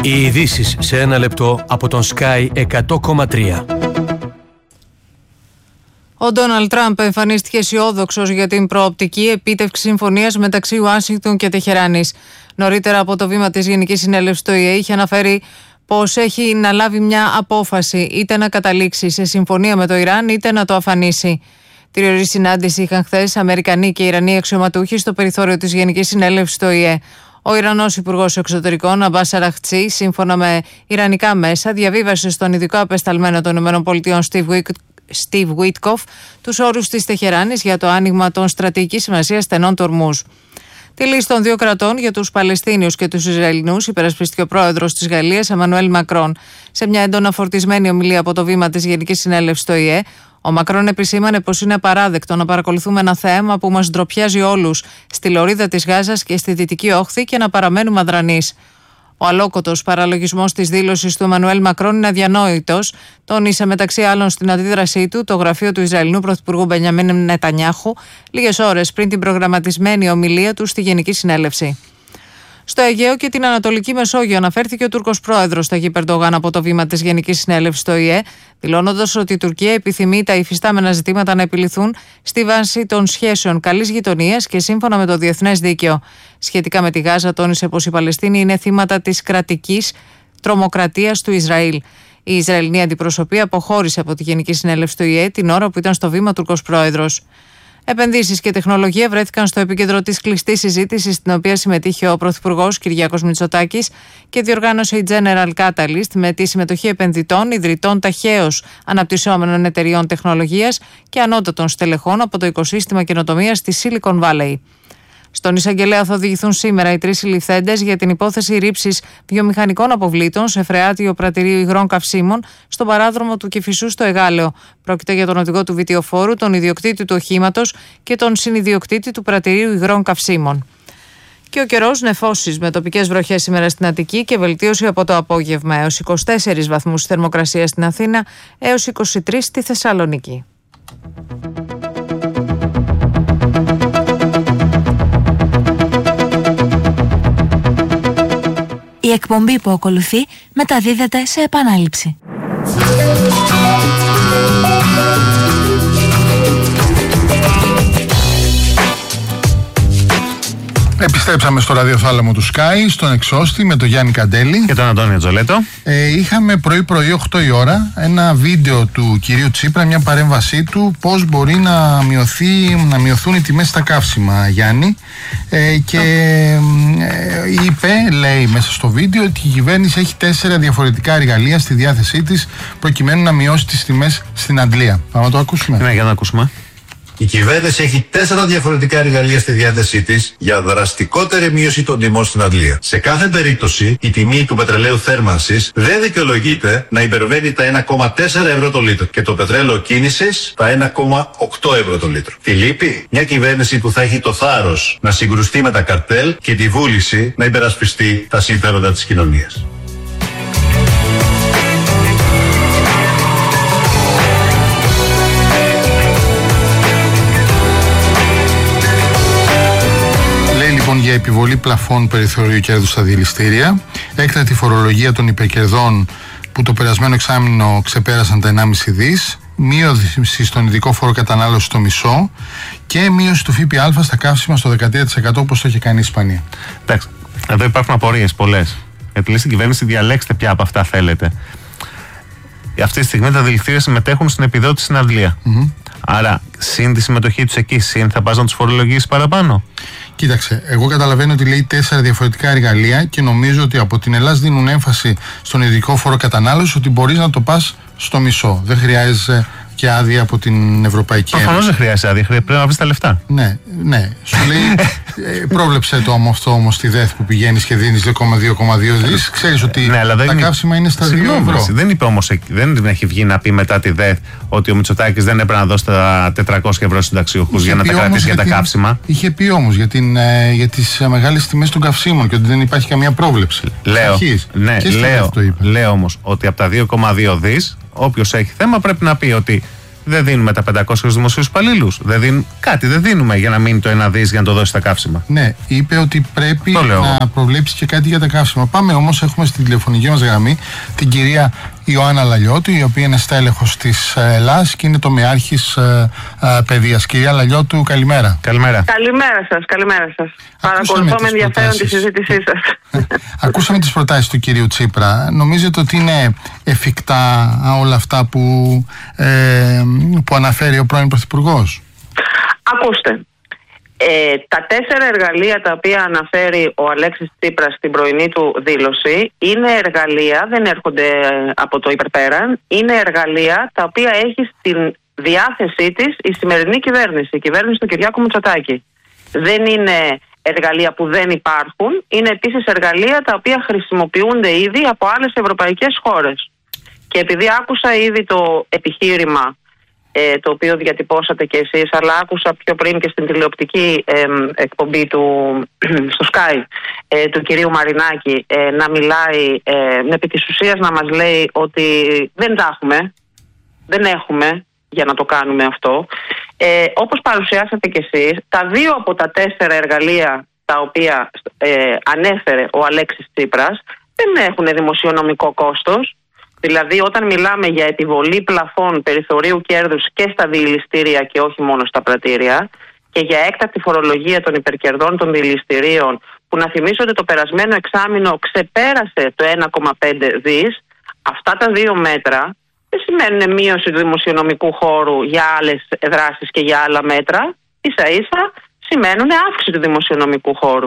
Οι ειδήσεις σε ένα λεπτό από τον Sky 100,3. Ο Ντόναλντ Τραμπ εμφανίστηκε αισιόδοξος για την προοπτική επίτευξη συμφωνίας μεταξύ Ουάσιγκτον και Τεχεράνης. Νωρίτερα από το βήμα της Γενικής Συνέλευσης του ΟΗΕ είχε αναφέρει πως έχει να λάβει μια απόφαση, είτε να καταλήξει σε συμφωνία με το Ιράν είτε να το αφανίσει. Τριωρή συνάντηση είχαν χθες Αμερικανοί και Ιρανοί αξιωματούχοι στο περιθώριο της Γενικής Συνέλευσης του ΟΗΕ. Ο Ιρανός Υπουργός Εξωτερικών, Αμπάς Αραχτσί, σύμφωνα με ιρανικά μέσα, διαβίβασε στον ειδικό απεσταλμένο των ΗΠΑ Στίβ Βίτκοφ τους όρους της Τεχεράνης για το άνοιγμα των στρατηγικής σημασίας στενών του Ορμούζ. Τη λύση των δύο κρατών για τους Παλαιστίνιους και τους Ισραηλινούς υπερασπίστηκε ο πρόεδρος της Γαλλίας, Εμμανουέλ Μακρόν. Σε μια έντονα φορτισμένη ομιλία από το βήμα της Γενικής Συνέλευσης του ΟΗΕ, ο Μακρόν επισήμανε πως είναι απαράδεκτο να παρακολουθούμε ένα θέμα που μας ντροπιάζει όλους στη λωρίδα της Γάζας και στη Δυτική Όχθη και να παραμένουμε αδρανείς. Ο αλόκοτος παραλογισμός της δήλωσης του Εμμανουέλ Μακρόν είναι αδιανόητος, τόνισε μεταξύ άλλων στην αντίδρασή του το γραφείο του Ισραηλινού Πρωθυπουργού Μπενιαμίν Νετανιάχου λίγες ώρες πριν την προγραμματισμένη ομιλία του στη Γενική Συνέλευση. Στο Αιγαίο και την Ανατολική Μεσόγειο αναφέρθηκε ο Τούρκος πρόεδρος Ταγίπ Ερντογάν από το βήμα της Γενικής Συνέλευσης του ΟΗΕ, δηλώνοντας ότι η Τουρκία επιθυμεί τα υφιστάμενα ζητήματα να επιληθούν στη βάση των σχέσεων καλής γειτονίας και σύμφωνα με το διεθνές δίκαιο. Σχετικά με τη Γάζα, τόνισε πως οι Παλαιστίνοι είναι θύματα της κρατικής τρομοκρατίας του Ισραήλ. Η Ισραηλινή αντιπροσωπεία αποχώρησε από τη Γενική Συνέλευση του ΟΗΕ την ώρα που ήταν στο βήμα Τουρκός πρόεδρος. Επενδύσεις και τεχνολογία βρέθηκαν στο επίκεντρο της κλειστής συζήτησης, στην οποία συμμετείχε ο Πρωθυπουργός Κυριάκος Μητσοτάκης και διοργάνωσε η General Catalyst με τη συμμετοχή επενδυτών, ιδρυτών ταχαίως αναπτυσσόμενων εταιριών τεχνολογίας και ανώτατων στελεχών από το οικοσύστημα καινοτομίας της Silicon Valley. Στον εισαγγελέα θα οδηγηθούν σήμερα οι τρεις συλληφθέντες για την υπόθεση ρήψης βιομηχανικών αποβλήτων σε φρεάτιο πρατηρίου υγρών καυσίμων στον παράδρομο του Κηφισού στο Εγάλεο. Πρόκειται για τον οδηγό του βιτιοφόρου, τον ιδιοκτήτη του οχήματος και τον συνιδιοκτήτη του πρατηρίου υγρών καυσίμων. Και ο καιρός, νεφώσεις με τοπικές βροχές σήμερα στην Αττική και βελτίωση από το απόγευμα, έως 24 βαθμούς θερμοκρασία στην Αθήνα, έως 23 στη Θεσσαλονίκη. Η εκπομπή που ακολουθεί μεταδίδεται σε επανάληψη. Επιστρέψαμε στο ραδιοθάλαμο του Sky, στον Εξώστη με τον Γιάννη Καντέλη και τον Αντώνιο Τζολέτο. Είχαμε πρωί-πρωί 8 η ώρα ένα βίντεο του κυρίου Τσίπρα, μια παρέμβασή του πώς μπορεί να μειωθούν οι τιμές στα καύσιμα, Γιάννη, και λέει μέσα στο βίντεο ότι η κυβέρνηση έχει 4 διαφορετικά εργαλεία στη διάθεσή της προκειμένου να μειώσει τις τιμές στην Αντλία. Πάμε να το ακούσουμε. Ναι, για να ακούσουμε. Η κυβέρνηση έχει 4 διαφορετικά εργαλεία στη διάθεσή της για δραστικότερη μείωση των τιμών στην Αντλία. Σε κάθε περίπτωση, η τιμή του πετρελαίου θέρμανσης δεν δικαιολογείται να υπερβαίνει τα 1,4 ευρώ το λίτρο και το πετρέλαιο κίνησης τα 1,8 ευρώ το λίτρο. Τι λείπει? Μια κυβέρνηση που θα έχει το θάρρος να συγκρουστεί με τα καρτέλ και τη βούληση να υπερασπιστεί τα συμφέροντα της κοινωνίας. Για επιβολή πλαφών περιθωρίου κέρδους στα διελιστήρια, έκτατη φορολογία των υπερκερδών που το περασμένο εξάμηνο ξεπέρασαν τα 1,5 δις, μείωση στον ειδικό φόρο κατανάλωση στο μισό και μείωση του ΦΠΑ στα καύσιμα στο 13% όπως το έχει κάνει η Ισπανία. Εντάξει, εδώ υπάρχουν απορίες πολλές. Γιατί λέει στην κυβέρνηση, διαλέξτε ποια από αυτά θέλετε. Αυτή τη στιγμή τα διελιστήρια συμμετέχουν στην επιδότηση στην Αντλία. Άρα, συν τη συμμετοχή τους εκεί, συν θα πας να τους φορολογήσεις παραπάνω. Κοίταξε, εγώ καταλαβαίνω ότι λέει 4 διαφορετικά εργαλεία και νομίζω ότι από την Ελλάδα δίνουν έμφαση στον ειδικό φόρο κατανάλωση ότι μπορείς να το πας στο μισό. Δεν χρειάζεσαι και άδεια από την Ευρωπαϊκή Ένωση. Προφανώς δεν χρειάζεται άδεια, πρέπει να βρεις τα λεφτά. Ναι. Σου λέει, πρόβλεψε το αυτό όμως στη ΔΕΘ που πηγαίνεις και δίνεις 2,2 δις. Ξέρεις ότι τα καύσιμα είναι στα 2 ευρώ. Δεν είπε όμως, δεν έχει βγει να πει μετά τη ΔΕΘ ότι ο Μητσοτάκης δεν έπρεπε να δώσει τα 400 ευρώ στους συνταξιούχους για να τα κρατήσει για τα καύσιμα. Είχε πει όμως για τις μεγάλες τιμές των καυσίμων και ότι δεν υπάρχει καμία πρόβλεψη. Λέω όμως ότι από τα 2,2 δις, όποιος έχει θέμα πρέπει να πει ότι Δεν δίνουμε τα 500 δημοσίους υπαλλήλους. Κάτι δεν δίνουμε για να μείνει το 1 δις για να το δώσει στα καύσιμα. Ναι, είπε ότι πρέπει να προβλέψει και κάτι για τα καύσιμα. Πάμε όμως, έχουμε στην τηλεφωνική μας γραμμή την κυρία Ιωάννα Λαλιώτου, η οποία είναι στέλεχος της ΕΛΑΣ και είναι τομεάρχης παιδείας. Κυρία Λαλιώτου, καλημέρα. Καλημέρα. Καλημέρα σας. Παρακολουθώ με ενδιαφέρον τη συζήτησή σας. Ακούσαμε τις προτάσεις του κυρίου Τσίπρα. Νομίζετε ότι είναι εφικτά όλα αυτά που αναφέρει ο πρώην Πρωθυπουργός? Ακούστε. Τα 4 εργαλεία τα οποία αναφέρει ο Αλέξης Τσίπρας στην πρωινή του δήλωση είναι εργαλεία, δεν έρχονται από το υπερπέραν, είναι εργαλεία τα οποία έχει στην διάθεσή της η σημερινή κυβέρνηση, η κυβέρνηση του Κυριάκου Μητσοτάκη. Δεν είναι εργαλεία που δεν υπάρχουν, είναι επίσης εργαλεία τα οποία χρησιμοποιούνται ήδη από άλλες ευρωπαϊκές χώρες. Και επειδή άκουσα ήδη το επιχείρημα το οποίο διατυπώσατε κι εσείς, αλλά άκουσα πιο πριν και στην τηλεοπτική εκπομπή στο Sky του κυρίου Μαρινάκη να μιλάει με επί της ουσίας να μας λέει ότι δεν έχουμε για να το κάνουμε αυτό. Όπως παρουσιάσατε κι εσείς, τα 2 από τα 4 εργαλεία τα οποία ανέφερε ο Αλέξης Τσίπρας δεν έχουν δημοσιονομικό κόστος. Δηλαδή, όταν μιλάμε για επιβολή πλαφών περιθωρίου κέρδους και στα διηλιστήρια και όχι μόνο στα πρατήρια, και για έκτακτη φορολογία των υπερκερδών των διηλιστηρίων, που να θυμίσω ότι το περασμένο εξάμηνο ξεπέρασε το 1,5 δις, αυτά τα 2 μέτρα δεν σημαίνουν μείωση του δημοσιονομικού χώρου για άλλες δράσεις και για άλλα μέτρα. Ίσα-ίσα σημαίνουν αύξηση του δημοσιονομικού χώρου.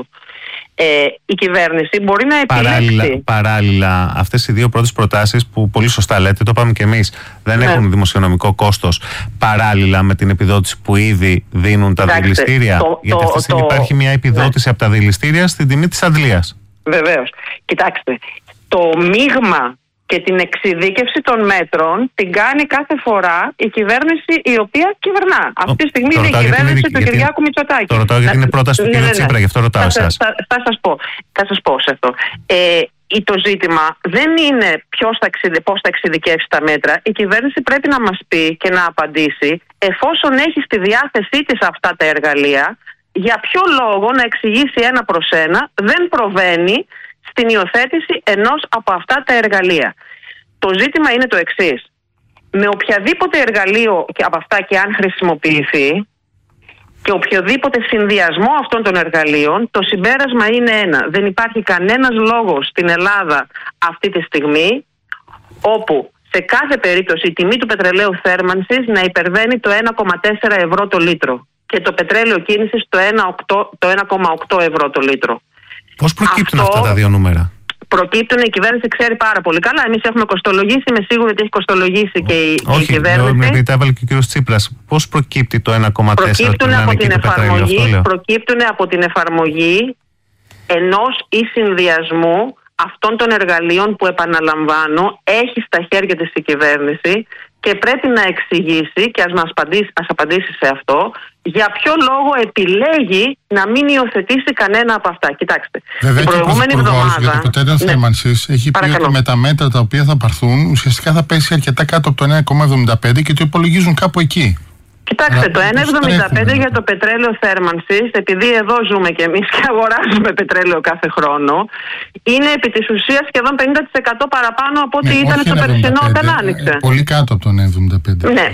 Η κυβέρνηση μπορεί να επιλέξει. Παράλληλα, αυτές οι 2 πρώτες προτάσεις που πολύ σωστά λέτε, το είπαμε και εμείς, δεν έχουν δημοσιονομικό κόστος. Παράλληλα με την επιδότηση που ήδη δίνουν τα διηλιστήρια. Γιατί αυτή τη στιγμή υπάρχει μια επιδότηση από τα διηλιστήρια στην τιμή της αντλίας. Βεβαίως. Κοιτάξτε, το μείγμα και την εξειδίκευση των μέτρων την κάνει κάθε φορά η κυβέρνηση η οποία κυβερνά. Αυτή τη στιγμή είναι η κυβέρνηση του Κυριάκου Μητσοτάκη. Το ρωτάω γιατί είναι πρόταση του κ. Τσίπρα, γι' αυτό ρωτάω εσάς. Θα σας πω σε αυτό. Το ζήτημα δεν είναι πώς θα εξειδικεύσει τα μέτρα. Η κυβέρνηση πρέπει να μας πει και να απαντήσει, εφόσον έχει στη διάθεσή της αυτά τα εργαλεία, για ποιο λόγο να εξηγήσει 1 προς 1 δεν προβαίνει στην υιοθέτηση ενός από αυτά τα εργαλεία. Το ζήτημα είναι το εξής. Με οποιαδήποτε εργαλείο από αυτά και αν χρησιμοποιηθεί και οποιοδήποτε συνδυασμό αυτών των εργαλείων, το συμπέρασμα είναι ένα. Δεν υπάρχει κανένας λόγος στην Ελλάδα αυτή τη στιγμή όπου σε κάθε περίπτωση η τιμή του πετρελαίου θέρμανσης να υπερβαίνει το 1,4 ευρώ το λίτρο και το πετρέλαιο κίνησης το 1,8 ευρώ το λίτρο. Πώς προκύπτουν αυτά τα 2 νούμερα? Προκύπτουν, η κυβέρνηση ξέρει πάρα πολύ καλά. Εμείς έχουμε κοστολογήσει, είμαι σίγουρη ότι έχει κοστολογήσει και η κυβέρνηση. Όχι, τα έβαλε και ο κύριος Τσίπρας. Πώς προκύπτει το 1,4? Προκύπτουν από την εφαρμογή ενός ή συνδυασμού αυτών των εργαλείων που, επαναλαμβάνω, έχει στα χέρια της η κυβέρνηση και πρέπει να εξηγήσει και ας απαντήσει σε αυτό για ποιο λόγο επιλέγει να μην υιοθετήσει κανένα από αυτά. Κοιτάξτε, βέβαια, την προηγούμενη εβδομάδα για το πετρέλαιο θέρμανσης έχει πει ότι με τα μέτρα τα οποία θα πάρθουν ουσιαστικά θα πέσει αρκετά κάτω από το 1,75 και το υπολογίζουν κάπου εκεί. Κοιτάξτε, το 1,75 για το πετρέλαιο θέρμανσης, επειδή εδώ ζούμε κι εμείς και αγοράζουμε πετρέλαιο κάθε χρόνο, είναι επί της ουσίας σχεδόν 50% παραπάνω από ό,τι ήταν στο περσινό όταν άνοιξε. Πολύ κάτω από το 1,75. Ναι,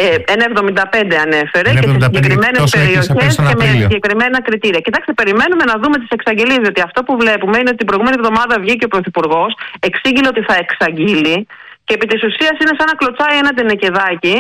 1,75 ανέφερε και σε συγκεκριμένες περιοχές και με συγκεκριμένα κριτήρια. Κοιτάξτε, περιμένουμε να δούμε τις εξαγγελίες, διότι αυτό που βλέπουμε είναι ότι την προηγούμενη εβδομάδα βγήκε ο Πρωθυπουργός, εξήγηλε ότι θα εξαγγείλει και επί της ουσίας είναι σαν να κλωτσάει ένα τενεκεδάκι.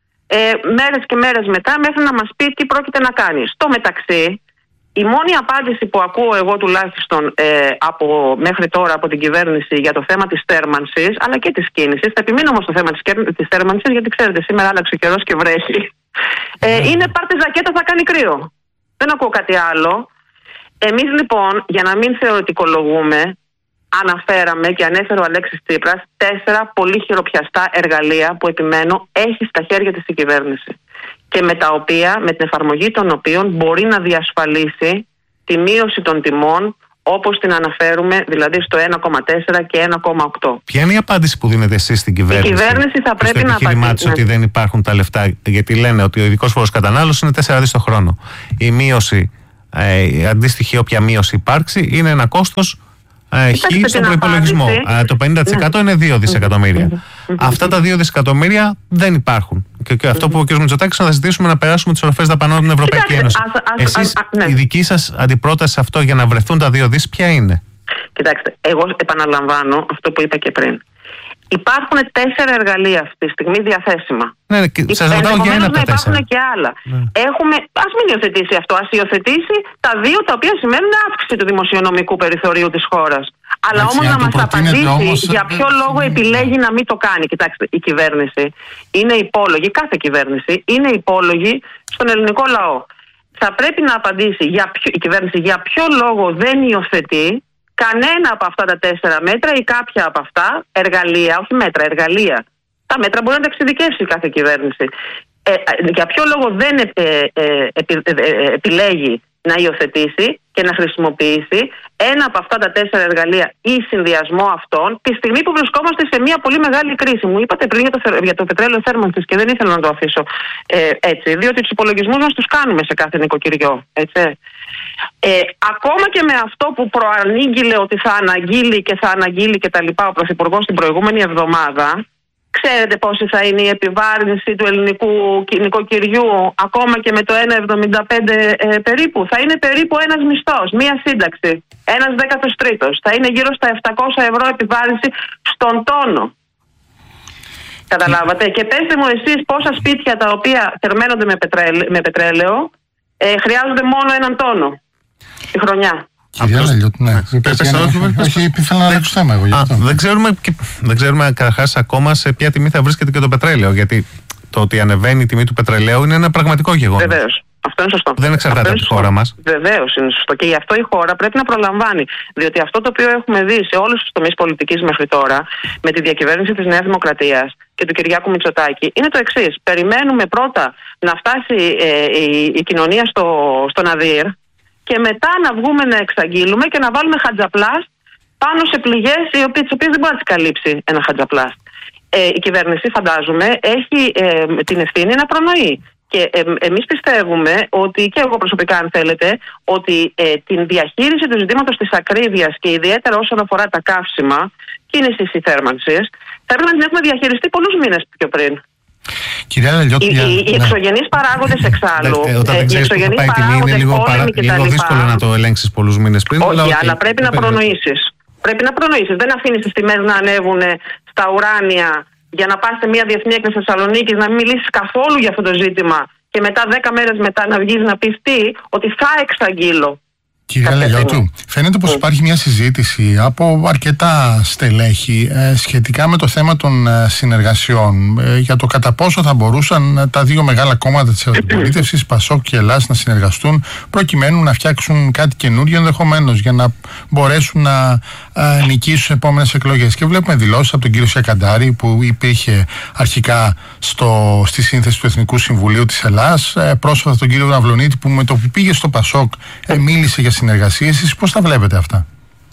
Μέρες και μέρες μετά μέχρι να μας πει τι πρόκειται να κάνει. Στο μεταξύ, η μόνη απάντηση που ακούω εγώ τουλάχιστον μέχρι τώρα από την κυβέρνηση για το θέμα της θέρμανσης αλλά και της κίνησης, θα επιμείνω όμως στο θέμα της θέρμανσης γιατί ξέρετε σήμερα άλλαξε ο καιρός και βρέχει, είναι πάρτε ζακέτα θα κάνει κρύο. Δεν ακούω κάτι άλλο. Εμείς λοιπόν, για να μην θεωρητικολογούμε, αναφέραμε και ανέφερε ο Αλέξης Τσίπρας 4 πολύ χειροπιαστά εργαλεία που επιμένω έχει στα χέρια της η κυβέρνηση και με την εφαρμογή των οποίων μπορεί να διασφαλίσει τη μείωση των τιμών όπως την αναφέρουμε, δηλαδή στο 1,4 και 1,8. Ποια είναι η απάντηση που δίνετε εσείς στην κυβέρνηση? Η κυβέρνηση θα πρέπει να απαντήσει ότι δεν υπάρχουν τα λεφτά, γιατί λένε ότι ο ειδικός φόρος κατανάλωσης είναι 4 δις το χρόνο. Η μείωση, αντίστοιχη όποια μείωση υπάρξει, είναι ένα κόστος χ στον προϋπολογισμό. Το 50% είναι 2 δισεκατομμύρια. Αυτά τα 2 δισεκατομμύρια δεν υπάρχουν. Και αυτό που ο κ. Μητσοτάκης να ζητήσουμε να περάσουμε τις οροφές δαπανών από την Ευρωπαϊκή Ένωση. Εσείς, η δική σας αντιπρόταση σε αυτό για να βρεθούν τα 2 δις, ποια είναι? Κοιτάξτε, εγώ επαναλαμβάνω αυτό που είπα και πριν. Υπάρχουν 4 εργαλεία αυτή τη στιγμή διαθέσιμα. Ναι, σας ρωτάω για ένα από τα 4. Υπάρχουν και άλλα. Ναι. Ας μην υιοθετήσει αυτό, ας υιοθετήσει τα 2 τα οποία σημαίνουν αύξηση του δημοσιονομικού περιθωρίου της χώρας. Αλλά όμως να μας απαντήσει για ποιο λόγο επιλέγει να μην το κάνει. Κοιτάξτε, η κυβέρνηση είναι υπόλογη, κάθε κυβέρνηση είναι υπόλογη στον ελληνικό λαό. Θα πρέπει να απαντήσει η κυβέρνηση για ποιο λόγο δεν υιοθετεί κανένα από αυτά τα 4 μέτρα ή κάποια από αυτά εργαλεία, όχι μέτρα, εργαλεία. Τα μέτρα μπορεί να τα εξειδικεύσει κάθε κυβέρνηση. Για ποιο λόγο δεν επιλέγει να υιοθετήσει και να χρησιμοποιήσει ένα από αυτά τα 4 εργαλεία ή συνδυασμό αυτών τη στιγμή που βρισκόμαστε σε μια πολύ μεγάλη κρίση? Μου είπατε πριν για το πετρέλαιο θέρμανσης και δεν ήθελα να το αφήσω έτσι, διότι τους υπολογισμούς μας τους κάνουμε σε κάθε νοικοκυριό, έτσι. Ακόμα και με αυτό που προανήγγειλε ότι θα αναγγείλει και θα αναγγείλει και τα λοιπά ο Πρωθυπουργός την προηγούμενη εβδομάδα, ξέρετε πόση θα είναι η επιβάρυνση του ελληνικού νοικοκυριού ακόμα και με το 1,75 περίπου? Θα είναι περίπου ένας μισθός, μία σύνταξη, ένας 13ος. Θα είναι γύρω στα 700 ευρώ επιβάρυνση στον τόνο. Καταλάβατε? Και πέστε μου εσείς πόσα σπίτια τα οποία θερμαίνονται με πετρέλαιο χρειάζονται μόνο έναν τόνο τη χρονιά. Κυρία Λελιώτη, ναι. Ήθελα να αλλάξω θέμα εγώ. Δεν ξέρουμε καταρχάς ακόμα σε ποια τιμή θα βρίσκεται και το πετρέλαιο. Γιατί το ότι ανεβαίνει η τιμή του πετρελαίου είναι ένα πραγματικό γεγονός. Βεβαίως. Αυτό είναι σωστό. Δεν εξαρτάται από τη χώρα μας. Βεβαίως είναι σωστό. Και γι' αυτό η χώρα πρέπει να προλαμβάνει. Διότι αυτό το οποίο έχουμε δει σε όλους τους τομείς πολιτικής μέχρι τώρα, με τη διακυβέρνηση της Νέας Δημοκρατίας και του Κυριάκου Μητσοτάκη, είναι το εξής. Περιμένουμε πρώτα να φτάσει η κοινωνία στο ναδύρ και μετά να βγούμε να εξαγγείλουμε και να βάλουμε χατζαπλάστ πάνω σε πληγές τις οποίες δεν μπορεί να τις καλύψει ένα χατζαπλάστ. Η κυβέρνηση, φαντάζομαι, έχει την ευθύνη να προνοεί. Και εμείς πιστεύουμε ότι, και εγώ προσωπικά αν θέλετε, ότι την διαχείριση του ζητήματος της ακρίβειας και ιδιαίτερα όσον αφορά τα καύσιμα, κίνησης ή θέρμανσης, θα έπρεπε να την έχουμε διαχειριστεί πολλούς μήνες πιο πριν. Κυρία Λελιώτη, οι εξωγενείς παράγοντες εξάλλου. Όταν δεν ξέρεις που θα πάει η τιμή, είναι λίγο δύσκολο να το ελέγξεις πολλούς μήνες πριν. Όχι, αλλά πρέπει να προνοήσεις. Πρέπει να προνοήσεις. Δεν αφήνεις τις τιμές να ανέβουν στα ουράνια για να πας σε μια διεθνή έκθεση Θεσσαλονίκης, να μην μιλήσεις καθόλου για αυτό το ζήτημα και μετά 10 μέρες μετά να βγεις να πεις ότι θα εξαγγείλω. Κυρία Λελιώτη, φαίνεται πως υπάρχει μια συζήτηση από αρκετά στελέχη σχετικά με το θέμα των συνεργασιών, για το κατά πόσο θα μπορούσαν τα 2 μεγάλα κόμματα της αντιπολίτευσης, Πασόκ και Ελλάς, να συνεργαστούν προκειμένου να φτιάξουν κάτι καινούριο ενδεχομένως για να μπορέσουν να νικήσουν στις επόμενες εκλογές. Και βλέπουμε δηλώσεις από τον κύριο Σιακαντάρη που υπήρχε αρχικά στη σύνθεση του Εθνικού Συμβουλίου της Ελλάς, πρόσφατα τον κύριο Ναυλωνίτη που με το που πήγε στο Πασόκ μίλησε για συνεργασίες. Εσείς πώς τα βλέπετε αυτά?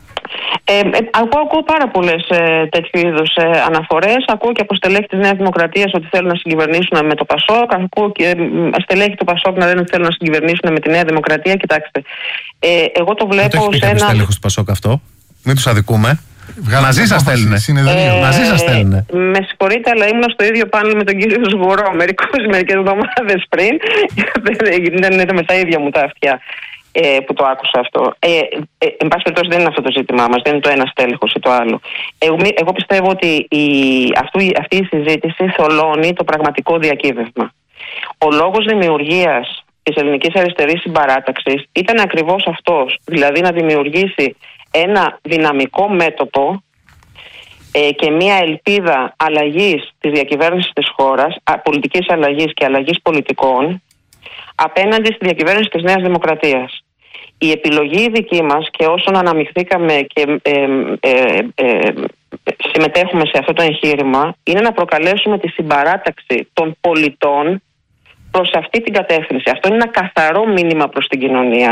Ακούω πάρα πολλές τέτοιου είδους αναφορές. Ακούω και από στελέχη της Νέας Δημοκρατίας ότι θέλουν να συγκυβερνήσουν με το Πασόκ. Ακούω και στελέχη του Πασόκ να δεν θέλουν να συγκυβερνήσουν με τη Νέα Δημοκρατία. Κοιτάξτε, εγώ το βλέπω σε ένα. Στέλεχος του Πασόκ αυτό. Μην τους αδικούμε. Μαζί σας θέλουνε. Μαζί σας θέλουνε. Με συγχωρείτε, αλλά ήμουν στο ίδιο πάνελ με τον κύριο Σγουρό μερικές εβδομάδες πριν. Δεν είναι με τα ίδια μου τα αυτιά που το άκουσα αυτό. Εν πάση περιπτώσει δεν είναι αυτό το ζήτημά μας, δεν είναι το ένα στέλεχος ή το άλλο. Εγώ πιστεύω ότι αυτή η συζήτηση θολώνει το πραγματικό διακύβευμα. Ο λόγος δημιουργίας της ελληνικής αριστερής συμπαράταξης ήταν ακριβώς αυτός, δηλαδή να δημιουργήσει ένα δυναμικό μέτωπο και μια ελπίδα αλλαγής της διακυβέρνησης της χώρας, πολιτικής αλλαγής και αλλαγής πολιτικών, απέναντι στη διακυβέρνηση της Νέας Δημοκρατίας. Η επιλογή δική μας και όσων αναμειχθήκαμε και συμμετέχουμε σε αυτό το εγχείρημα είναι να προκαλέσουμε τη συμπαράταξη των πολιτών προς αυτή την κατεύθυνση. Αυτό είναι ένα καθαρό μήνυμα προς την κοινωνία.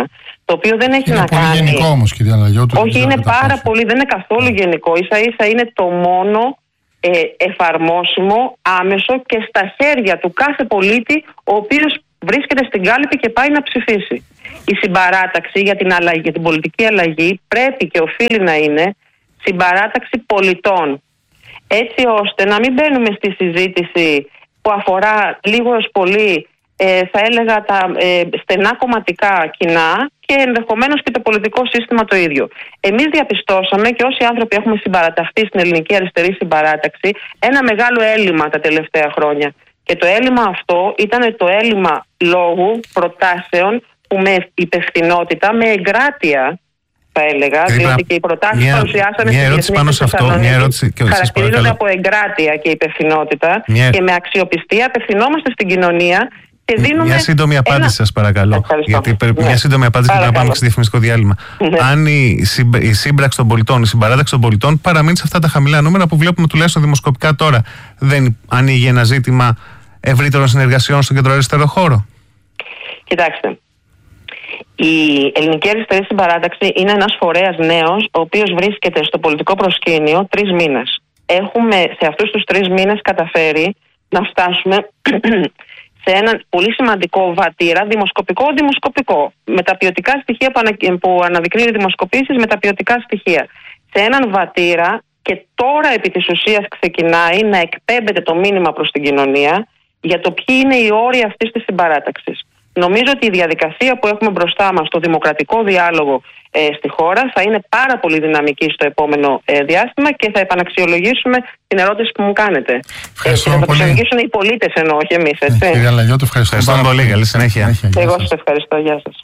το οποίο δεν έχει είναι να κάνει. Είναι γενικό όμως, κυρία Λαγιώτου. Όχι, είναι πάρα πολύ, δεν είναι καθόλου γενικό. Ίσα-ίσα είναι το μόνο εφαρμόσιμο, άμεσο και στα χέρια του κάθε πολίτη, ο οποίος βρίσκεται στην κάλπη και πάει να ψηφίσει. Η συμπαράταξη για την αλλαγή, για την πολιτική αλλαγή, πρέπει και οφείλει να είναι συμπαράταξη πολιτών. Έτσι ώστε να μην μπαίνουμε στη συζήτηση που αφορά λίγο ως πολύ, θα έλεγα, τα στενά κομματικά κοινά και ενδεχομένως και το πολιτικό σύστημα το ίδιο. Εμείς διαπιστώσαμε, και όσοι άνθρωποι έχουμε συμπαραταχθεί στην ελληνική αριστερή συμπαράταξη, ένα μεγάλο έλλειμμα τα τελευταία χρόνια. Και το έλλειμμα αυτό ήταν το έλλειμμα λόγου, προτάσεων που με υπευθυνότητα, με εγκράτεια, θα έλεγα, διότι και οι προτάσεις που παρουσιάσαμε στην Διεθνή Θεσσαλονίκη χαρακτηρίζονται από εγκράτεια και υπευθυνότητα και με αξιοπιστία απευθυνόμαστε στην κοινωνία. Μια σύντομη απάντηση, σας παρακαλώ. Γιατί μια σύντομη απάντηση και να πάμε σε διαφημιστικό διάλειμμα. Αν η σύμπραξη των πολιτών, η συμπαράταξη των πολιτών παραμείνει σε αυτά τα χαμηλά νούμερα που βλέπουμε τουλάχιστον δημοσκοπικά τώρα, δεν ανοίγει ένα ζήτημα ευρύτερων συνεργασιών στον κεντροαριστερό χώρο? Κοιτάξτε. Η ελληνική αριστερή συμπαράταξη είναι ένας φορέας νέος, ο οποίος βρίσκεται στο πολιτικό προσκήνιο 3 μήνες. Έχουμε σε αυτούς τους 3 μήνες καταφέρει να φτάσουμε σε έναν πολύ σημαντικό βατήρα, δημοσκοπικό, με τα ποιοτικά στοιχεία που αναδεικνύουν οι δημοσκοπήσεις, με τα ποιοτικά στοιχεία. Σε έναν βατήρα, και τώρα επί της ουσίας ξεκινάει να εκπέμπεται το μήνυμα προς την κοινωνία για το ποιοι είναι οι όροι αυτής της συμπαράταξης. Νομίζω ότι η διαδικασία που έχουμε μπροστά μας, το δημοκρατικό διάλογο στη χώρα, θα είναι πάρα πολύ δυναμική στο επόμενο διάστημα και θα επαναξιολογήσουμε την ερώτηση που μου κάνετε. Θα αξιολογήσουν οι πολίτες, εννοώ, όχι εμείς, έτσι. Κυρία Λαγιώτου, ευχαριστώ πολύ. Καλή συνέχεια. Εγώ σας ευχαριστώ. Γεια σας.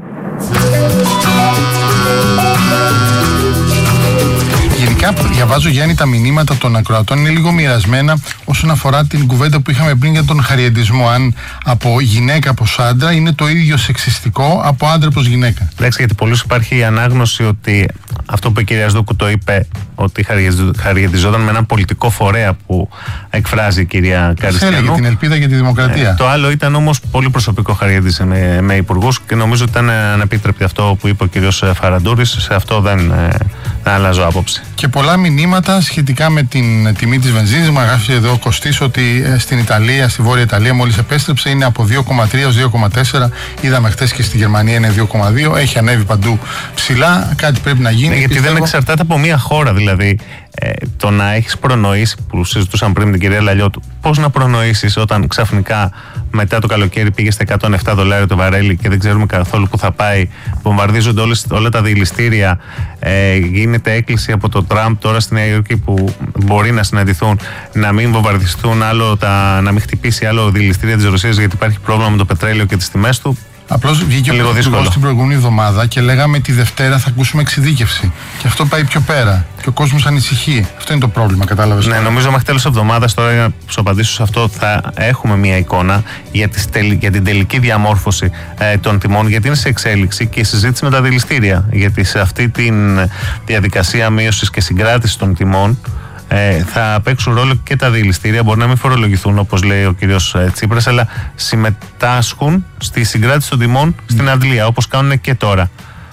Γενικά, διαβάζω, Γιάννη, τα μηνύματα των ακροατών είναι λίγο μοιρασμένα όσον αφορά την κουβέντα που είχαμε πριν για τον χαριεντισμό. Αν από γυναίκα προς άντρα είναι το ίδιο σεξιστικό από άντρα προς γυναίκα. Εντάξει, γιατί πολλούς υπάρχει η ανάγνωση ότι αυτό που η κυρία Σδούκου το είπε, ότι χαριεντιζόταν με έναν πολιτικό φορέα που εκφράζει η κυρία Καριστιανού. Έλεγε την ελπίδα και τη δημοκρατία. Το άλλο ήταν όμως πολύ προσωπικό, χαριέντισε με υπουργούς και νομίζω ότι ήταν ανεπίτρεπτη αυτό που είπε ο κύριος Φαραντούρης. Σε αυτό δεν αλλάζω άποψη. Και πολλά μηνύματα σχετικά με την τιμή της βενζίνης. Μου γράφει εδώ ο Κωστής ότι στην Ιταλία, στη Βόρεια Ιταλία, μόλις επέστρεψε, είναι από 2,3 έως 2,4. Είδαμε χτες και στη Γερμανία είναι 2,2. Έχει ανέβει παντού ψηλά. Κάτι πρέπει να γίνει. Γιατί δεν εξαρτάται από μία χώρα. Δηλαδή, το να έχεις προνοήσει, που συζητούσαμε πριν με την κυρία Λαγιώτου, πώς να προνοήσεις όταν ξαφνικά μετά το καλοκαίρι πήγε στα $107 το βαρέλι και δεν ξέρουμε καθόλου που θα πάει, βομβαρδίζονται όλα τα διελιστήρια, γίνεται έκκληση από τον Τραμπ τώρα στη Νέα Υόρκη που μπορεί να συναντηθούν, να μην βομβαρδιστούν άλλο, να μην χτυπήσει άλλο διελιστήρια της Ρωσίας γιατί υπάρχει πρόβλημα με το πετρέλαιο και τις τιμές του. Απλώς βγήκε ο Πρωθυπουργός την προηγούμενη εβδομάδα και λέγαμε τη Δευτέρα θα ακούσουμε εξειδίκευση. Και αυτό πάει πιο πέρα. Και ο κόσμος ανησυχεί. Αυτό είναι το πρόβλημα, κατάλαβες? Ναι, νομίζω μέχρι τέλος εβδομάδας, τώρα για να σου απαντήσω σε αυτό, θα έχουμε μια εικόνα για την τελική διαμόρφωση των τιμών, γιατί είναι σε εξέλιξη και η συζήτηση με τα δηληστήρια. Γιατί σε αυτή τη διαδικασία μείωσης και συγκράτησης των τιμών θα παίξουν ρόλο και τα δηληστήρια. Μπορεί να μην φορολογηθούν όπως λέει ο κύριος Τσίπρας, αλλά συμμετάσχουν στη συγκράτηση των τιμών στην αντλία, όπως κάνουν και τώρα.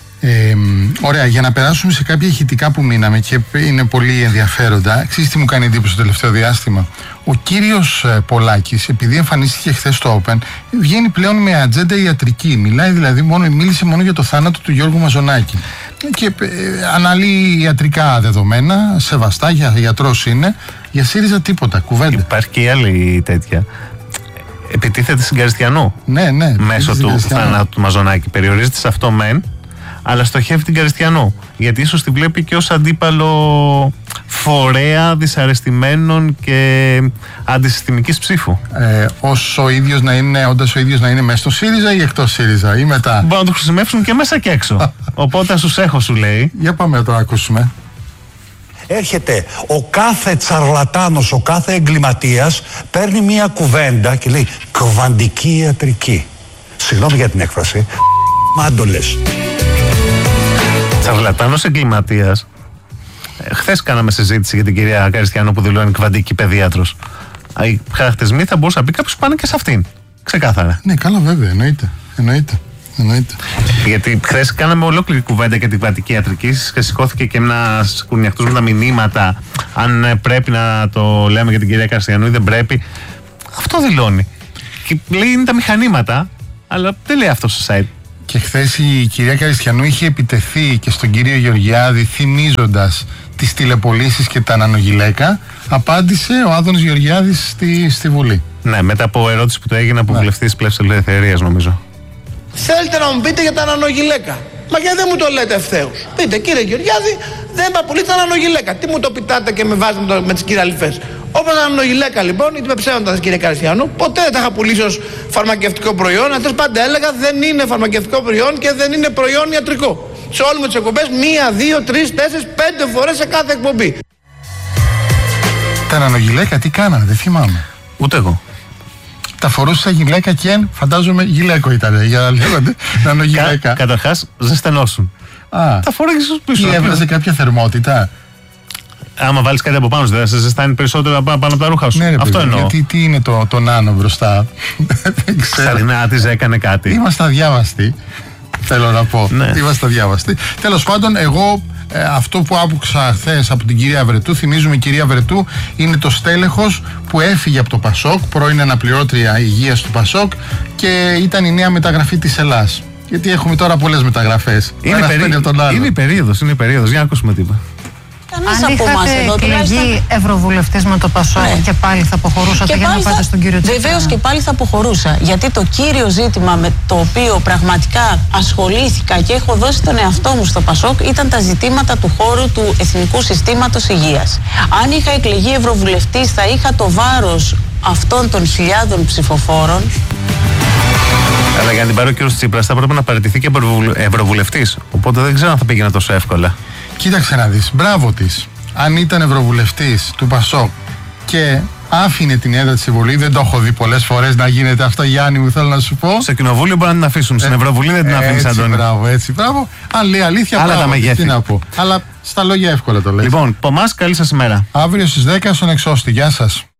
Ωραία, για να περάσουμε σε κάποια ηχητικά που μείναμε και είναι πολύ ενδιαφέροντα. Ξέρεις τι μου κάνει εντύπωση το τελευταίο διάστημα? Ο κύριος Πολάκης, επειδή εμφανίστηκε χθες στο Open, βγαίνει πλέον με ατζέντα ιατρική. Μιλάει δηλαδή μίλησε μόνο για το θάνατο του Γιώργου Μαζονάκη. Και αναλύει ιατρικά δεδομένα, σεβαστά, γιατρός είναι. Για ΣΥΡΙΖΑ τίποτα, κουβέντα. Υπάρχει και η άλλη τέτοια. Επιτίθεται στην Καριστιανού. Ναι. Μέσω του θάνατου του Μαζονάκη. Περιορίζεται σε αυτό μεν, αλλά στοχεύει την Καριστιανού. Γιατί ίσως τη βλέπει και ως αντίπαλο φορέα δυσαρεστημένων και αντισυστημικής ψήφου. Όντας ο ίδιος να είναι μέσα στο ΣΥΡΙΖΑ ή εκτός ΣΥΡΙΖΑ ή μετά? Μπορούν να το χρησιμεύσουν και μέσα και έξω. Οπότε στους έχω, σου λέει. Για πάμε να το ακούσουμε. Έρχεται ο κάθε τσαρλατάνος, ο κάθε εγκληματίας, παίρνει μία κουβέντα και λέει κβαντική ιατρική. Συγγνώμη για την έκφραση. Μάντολες. Τσαρλατάνος εγκληματίας. Χθες κάναμε συζήτηση για την κυρία Καριστιανού που δηλώνει κβαντική παιδίατρος. Οι χαρακτηρισμοί θα μπορούσε να πει κάποιος πάνε και σε αυτήν. Ξεκάθαρα. Ναι, καλά, βέβαια, εννοείται. Εννοείται. Γιατί χθες κάναμε ολόκληρη κουβέντα για την κρατική ιατρική και σηκώθηκε και ένας κουνιαχτός με τα μηνύματα. Αν πρέπει να το λέμε για την κυρία Καριστιανού ή δεν πρέπει. Αυτό δηλώνει. Και λέει είναι τα μηχανήματα, αλλά δεν λέει αυτό στο site. Και χθες η κυρία Καριστιανού είχε επιτεθεί και στον κύριο Γεωργιάδη θυμίζοντας τις τηλεπολίσεις και τα νανογυλαίκα. Απάντησε ο Άδωνης Γεωργιάδης στη Βουλή. Ναι, μετά από ερώτηση που το έγινε από βουλευτής Πλεύσης Ελευθερίας, νομίζω. Θέλετε να μου πείτε για τα νανογυλαίκα. Μα γιατί δεν μου το λέτε ευθέως? Πείτε, κύριε Γεωργιάδη, δεν είπα πολύ τα νανογυλαίκα. Τι μου το πιτάτε και με βάζετε με τις κυραλιφές? Όπως τα νανογυλαίκα λοιπόν, είτε με ψέματα κύριε Καριστιανού, ποτέ δεν τα είχα πουλήσει ως φαρμακευτικό προϊόν. Αυτές πάντα έλεγα δεν είναι φαρμακευτικό προϊόν και δεν είναι προϊόν ιατρικό. Σε όλες τις εκπομπές, 1, 2, 3, 4, 5 φορές σε κάθε εκπομπή. Τα νανογυλαίκα τι κάνανε, δεν θυμάμαι. Ούτε εγώ. Τα φορούσε γυλαίκα και φαντάζομαι γυλαίκο ήταν. Για να λέγονται νανογυλαίκα. Καταρχάς, ζεσθενώσουν. Τα φοράγες πίσω. Ή έβραζε κάποια θερμότητα. Άμα βάλεις κάτι από πάνω, δεν θα σε ζεστάνει περισσότερο πάνω από τα ρούχα σου. Ναι, ρε, αυτό εννοώ. Γιατί τι είναι το νάνο μπροστά? Δεν ξέρω. Σαρινά της έκανε κάτι. Είμαστε αδιάβαστοι. Θέλω να πω. Ναι. Είμαστε αδιάβαστοι. Τέλος πάντων, εγώ αυτό που άκουσα χθες από την κυρία Βρετού, θυμίζουμε η κυρία Βρετού είναι το στέλεχος που έφυγε από το Πασόκ, πρώην αναπληρώτρια υγείας του Πασόκ και ήταν η νέα μεταγραφή της Ελλάς. Γιατί έχουμε τώρα πολλές μεταγραφές. Είναι η περίοδος, για να ακούσουμε τίποτα. Αν είχατε εκλεγεί ευρωβουλευτής με το Πασόκ και πάλι θα αποχωρούσατε για να πάτε στον κύριο Τσίπρα? Βεβαίως και πάλι θα αποχωρούσα. Γιατί το κύριο ζήτημα με το οποίο πραγματικά ασχολήθηκα και έχω δώσει τον εαυτό μου στο Πασόκ ήταν τα ζητήματα του χώρου του Εθνικού Συστήματος Υγείας. Αν είχα εκλεγεί ευρωβουλευτής θα είχα το βάρος αυτών των χιλιάδων ψηφοφόρων. Αλλά για να την πάρει ο κύριος Τσίπρας θα πρέπει να παραιτηθεί και ευρωβουλευτής. Οπότε δεν ξέρω αν θα πήγαινε τόσο εύκολα. Κοίταξε να δεις, μπράβο της. Αν ήταν ευρωβουλευτής του Πασόκ και άφηνε την έδρα της Βουλή, δεν το έχω δει πολλές φορές να γίνεται αυτό, Γιάννη μου, θέλω να σου πω. Στο κοινοβούλιο μπορεί να την αφήσουν, στην Ευρωβουλή δεν την αφήνεις, Αντώνη. Μπράβο. Αν λέει αλήθεια, άλλα τα μεγέθη. Τι να πω. Αλλά στα λόγια εύκολα το λέει. Λοιπόν, από εμάς, καλή σας ημέρα. Αύριο στις 10 στον Εξώστη. Γεια σας.